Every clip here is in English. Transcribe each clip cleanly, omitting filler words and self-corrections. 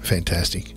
Fantastic.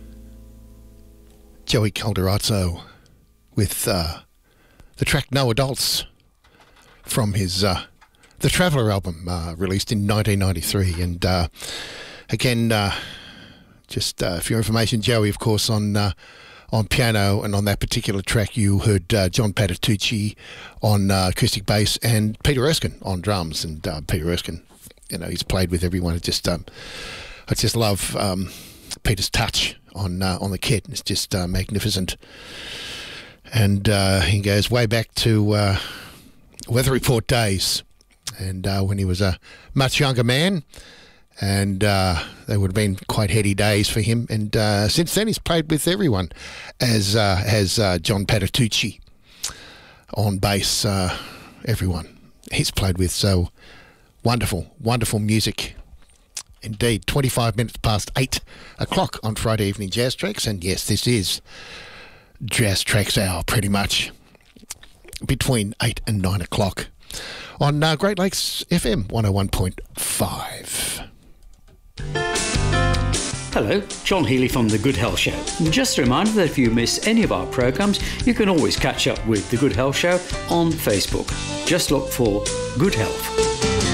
Joey Calderazzo with the track No Adults from his The Traveller album, released in 1993. And again, just for your information, Joey, of course, on piano, and on that particular track you heard John Patitucci on acoustic bass and Peter Erskine on drums. And Peter Erskine, you know, he's played with everyone. I just love Peter's touch on the kit. It's just magnificent. And he goes way back to Weather Report days, and when he was a much younger man, and they would have been quite heady days for him. And since then, he's played with everyone, as has John Patitucci on bass. Everyone he's played with. So wonderful, wonderful music indeed. 25 minutes past 8 o'clock on Friday evening Jazz Tracks, and yes, this is Jazz Tracks Hour, pretty much between 8 and 9 o'clock on Great Lakes FM 101.5. Hello, John Healy from The Good Health Show. Just a reminder that if you miss any of our programmes, you can always catch up with The Good Health Show on Facebook. Just look for Good Health.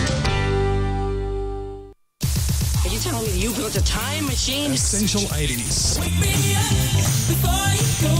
Are you telling me you built a time machine? Essential 80s. Wake me up before you go.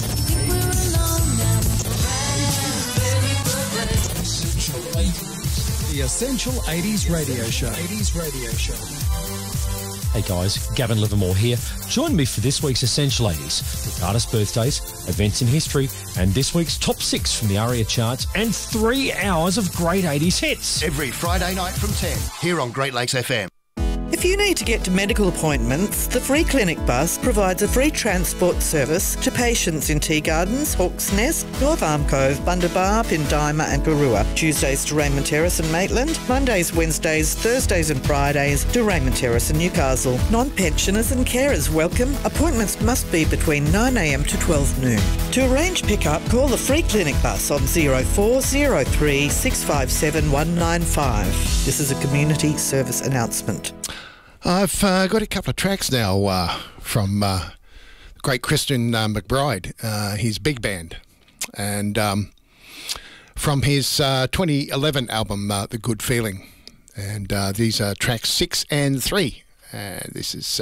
The Essential 80s Radio Show. 80s Radio Show. Hey guys, Gavin Livermore here. Join me for this week's Essential 80s with artist birthdays, events in history, and this week's top 6 from the ARIA charts, and 3 hours of great 80s hits. Every Friday night from 10, here on Great Lakes FM. If you need to get to medical appointments, the Free Clinic Bus provides a free transport service to patients in Tea Gardens, Hawk's Nest, North Arm Cove, Bundabar, Pindima and Garua. Tuesdays to Raymond Terrace and Maitland, Mondays, Wednesdays, Thursdays and Fridays to Raymond Terrace and Newcastle. Non-pensioners and carers welcome. Appointments must be between 9am to 12 noon. To arrange pickup, call the Free Clinic Bus on 0403 657 195. This is a community service announcement. I've got a couple of tracks now from the great Christian McBride, his big band, and from his 2011 album, The Good Feeling. And these are tracks 6 and 3. This is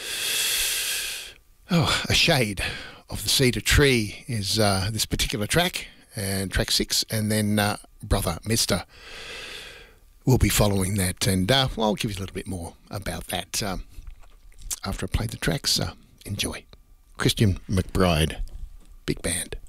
A Shade of the Cedar Tree is this particular track, and track 6, and then Brother Mister will be following that, and well, I'll give you a little bit more about that after I play the tracks. Enjoy. Christian McBride, big band.